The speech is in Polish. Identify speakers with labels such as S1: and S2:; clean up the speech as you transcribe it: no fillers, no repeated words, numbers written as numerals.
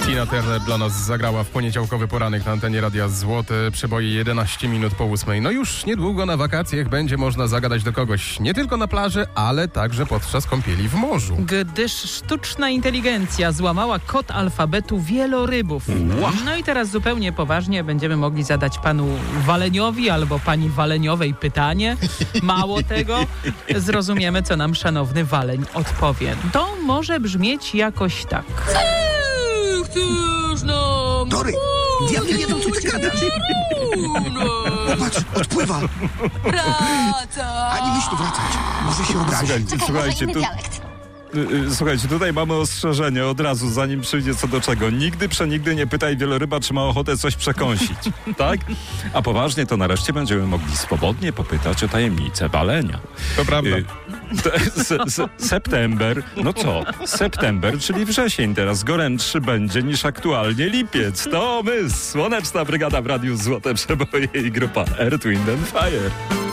S1: Tina Turner dla nas zagrała w poniedziałkowy poranek na antenie Radia Złote. Przeboje 11 minut po 8. No już niedługo na wakacjach będzie można zagadać do kogoś nie tylko na plaży, ale także podczas kąpieli w morzu.
S2: Gdyż sztuczna inteligencja złamała kod alfabetu wielorybów. No i teraz zupełnie poważnie będziemy mogli zadać panu Waleniowi albo pani Waleniowej pytanie. Mało tego, zrozumiemy, co nam szanowny Waleń odpowie. To może brzmieć jakoś tak.
S3: Chcesz nam...
S4: Tory, diabli wiedzą, co ty gadasz. Popatrz, odpływa.
S3: Wraca!
S4: Ani myśl tu wracać. Może się obrazić.
S5: Słuchajcie, tutaj mamy ostrzeżenie od razu, zanim przyjdzie co do czego. Nigdy przenigdy nie pytaj wieloryba, czy ma ochotę coś przekąsić, tak? A poważnie to nareszcie będziemy mogli swobodnie popytać o tajemnicę walenia.
S1: To prawda.
S5: September, no co? September, czyli wrzesień teraz gorętszy będzie niż aktualnie lipiec. To my, Słoneczna Brygada w Radiu Złote Przeboje i grupa Earth, Wind & Fire.